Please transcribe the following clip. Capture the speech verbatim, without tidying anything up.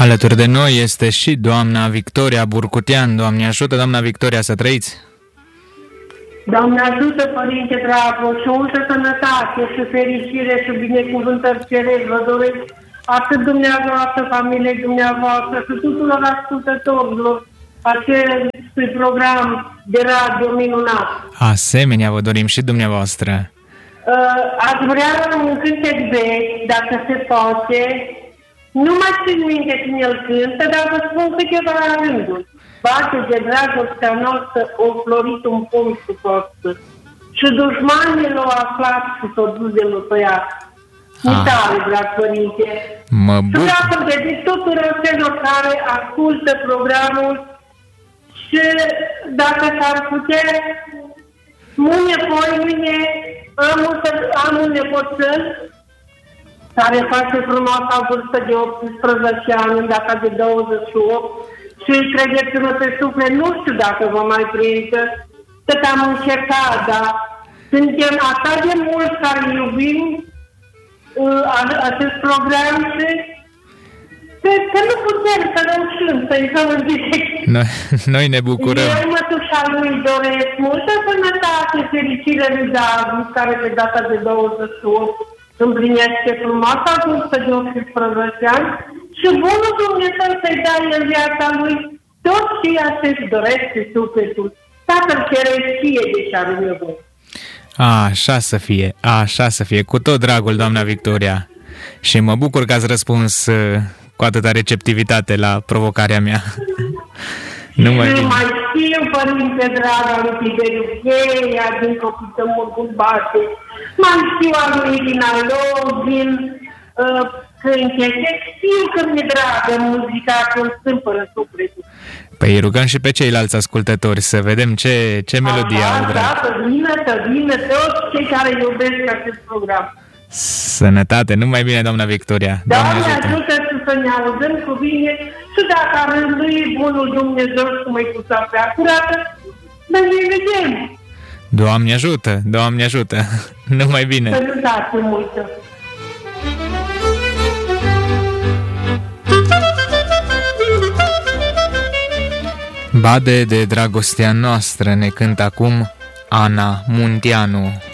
Alături de noi este și doamna Victoria Burcutean. Doamne ajută, doamna Victoria, să trăiți! Doamne ajută, Părinte Dragoș, și multă sănătate și fericire și binecuvântări cerești vă doresc atât dumneavoastră, familiei dumneavoastră și tuturor ascultătorilor acestui program de radio minunat. Asemenea, vă dorim și dumneavoastră. Uh, aș vrea un cântec vechi, dacă se poate. Nu mai țin minte cine el cântă, dar vă spun câteva rânduri. Bate de dragostea noastră o florit un pom cu costă și dușmanii l-au aflat și s-au dus de lupăiat. Mi tare, drag părinte. Mă bucur. Și vreau să dedic tuturor celor care ascultă programul și dacă s-ar putea, mâine, poimâine, am, am un nepoțel care face frumoasa vârstă de optsprezece ani, în data de douăzeci și opt, și credeți-mă pe suflet, nu știu dacă vă mai prinde, cât am încercat, dar suntem atât de mulți care iubim uh, acest program și cred că nu putem să reușim să intrăm în direct. Noi, noi ne bucurăm. Eu mătușa lui doresc multă sănătate, fericire lui David, care pe data de douăzeci și opt împlinește frumoasa vârstă de optsprezece ani și bunul Dumnezeu să-i dea în viața lui tot ceea ce-și dorește sufletul. Tatăl Ceresc știe de ce are nevoie. Așa să fie, așa să fie, cu tot dragul, doamna Victoria. Și mă bucur că ați răspuns cu atâta receptivitate la provocarea mea. Nu mai, mai știu, Părinte drag, al lui Tiberiu Cheia, din Copii de Murgul Bate, mai știu al lui Irina Login, uh, cântece, știu că mi-e dragă muzica, când stâmpără sufletul. Păi rugăm și pe ceilalți ascultători să vedem ce, ce melodie au drag. Da, să vină, să vină toți cei care iubesc acest program. Sănătate, numai bine, doamna Victoria. Doamne ajută, ajută să ne auzăm cu bine și dacă ar rândui bunul Dumnezeu și cum e cu sapea curată, să ne vedem. Doamne ajută, Doamne ajută. Numai bine. Sănătate multă. Bade de dragostea noastră ne cântă acum Ana Munteanu.